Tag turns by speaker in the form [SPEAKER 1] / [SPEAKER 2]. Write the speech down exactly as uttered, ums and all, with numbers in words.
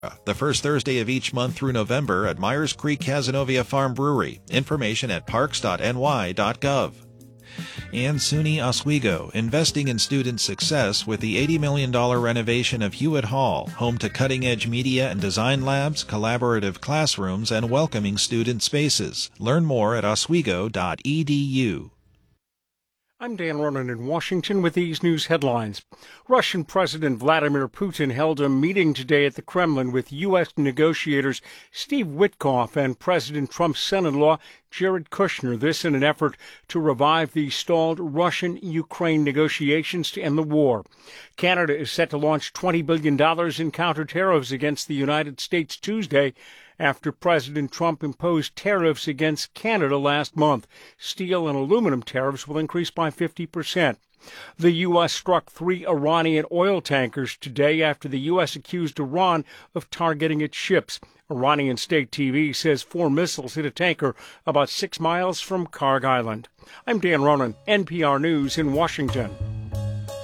[SPEAKER 1] the first Thursday of each month through November at Myers Creek Cazenovia Farm Brewery. Information at parks dot n y dot gov. And SUNY Oswego, investing in student success with the eighty million dollars renovation of Hewitt Hall, home to cutting-edge media and design labs, collaborative classrooms, and welcoming student spaces. Learn more at oswego dot e d u.
[SPEAKER 2] I'm Dan Ronan in Washington with these news headlines. Russian President Vladimir Putin held a meeting today at the Kremlin with U S negotiators Steve Witkoff and President Trump's son-in-law Jared Kushner. This in an effort to revive the stalled Russian-Ukraine negotiations to end the war. Canada is set to launch twenty billion dollars in counter-tariffs against the United States Tuesday, after President Trump imposed tariffs against Canada last month. Steel and aluminum tariffs will increase by fifty percent. The U S struck three Iranian oil tankers today after the U S accused Iran of targeting its ships. Iranian state T V says four missiles hit a tanker about six miles from Karg Island. I'm Dan Ronan, N P R News in Washington.